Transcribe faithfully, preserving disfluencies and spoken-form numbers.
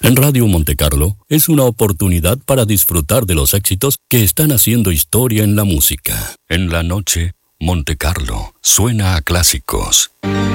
En Radio Monte Carlo es una oportunidad para disfrutar de los éxitos que están haciendo historia en la música. En la noche, Monte Carlo suena a clásicos.